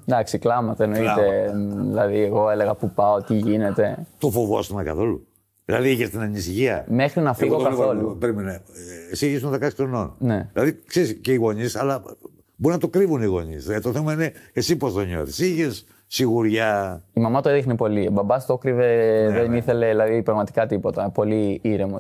Εντάξει, κλάματα εννοείται. Δηλαδή, εγώ έλεγα πού πάω, τι γίνεται. Το φοβόσουν καθόλου? Δηλαδή, είχε την ανησυχία? Μέχρι να φύγω καθόλου. Περίμενε. Εσύ είσαι των 16 χρονών. Ναι. Δηλαδή, ξέρεις και οι γονείς, αλλά μπορεί να το κρύβουν οι γονείς. Το θέμα είναι εσύ πώς το νιώθεις. Είχες σιγουριά? Η μαμά το έδειχνε πολύ. Ο μπαμπάς το κρύβε, δεν ήθελε δηλαδή πραγματικά τίποτα. Πολύ ήρεμο.